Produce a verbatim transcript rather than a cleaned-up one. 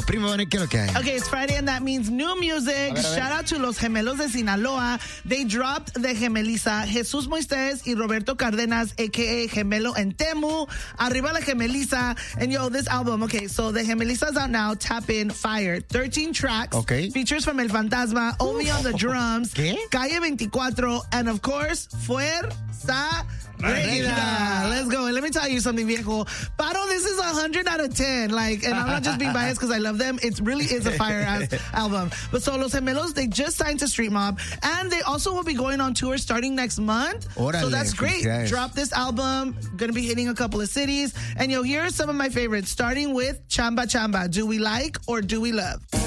Primo, ¿qué es lo que hay? Okay, it's Friday and that means new music. A ver, a ver. Shout out to Los Gemelos de Sinaloa. They dropped the Gemeliza. Jesús Moisés y Roberto Cárdenas, a k a. Gemelo and Temu. Arriba la Gemeliza. And yo, this album, okay, so the Gemeliza's out now. Tap in, fire. thirteen tracks. Okay. Features from El Fantasma, Omi on the drums. ¿Qué? Calle veinticuatro. And of course, Fuerza Regida. Let's go. And let me tell you something, viejo. Paro, this is one hundred out of ten. Like, and I'm not just being biased because I love them. It really is a fire-ass album. But so Los Gemelos, they just signed to Street Mob. And they also will be going on tour starting next month. Órale, so that's great. guys. Drop this album. Going to be hitting a couple of cities. And yo, here are some of my favorites, starting with Chamba Chamba. Do we like or do we love?